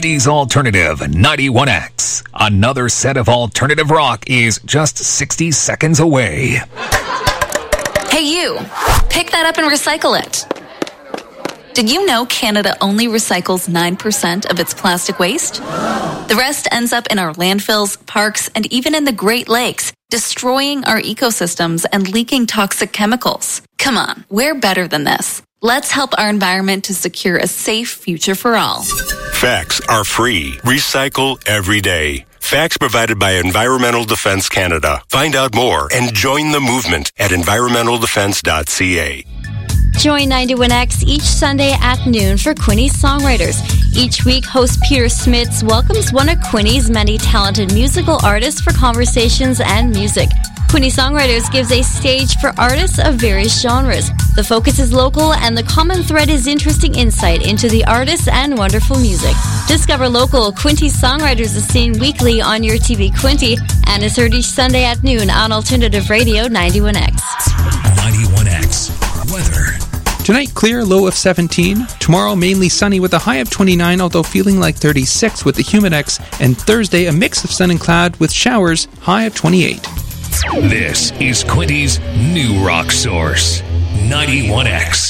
Quinty's Alternative 91X. Another set of alternative rock is just 60 seconds away. Hey, you. Pick that up and recycle it. Did you know Canada only recycles 9% of its plastic waste? The rest ends up in our landfills, parks, and even in the Great Lakes, destroying our ecosystems and leaking toxic chemicals. Come on, we're better than this. Let's help our environment to secure a safe future for all. Facts are free. Recycle every day. Facts provided by Environmental Defence Canada. Find out more and join the movement at environmentaldefence.ca. Join 91X each Sunday at noon for Quinny's Songwriters. Each week, host Peter Smits welcomes one of Quinny's many talented musical artists for conversations and music. Quinny Songwriters gives a stage for artists of various genres. The focus is local, and the common thread is interesting insight into the artists and wonderful music. Discover local Quinty Songwriters is seen weekly on your TV Quinty and is heard each Sunday at noon on Alternative Radio 91X. 91X. Weather. Tonight, clear, low of 17. Tomorrow, mainly sunny with a high of 29, although feeling like 36 with the Humidex. And Thursday, a mix of sun and cloud with showers, high of 28. This is Quinty's new rock source, 91X.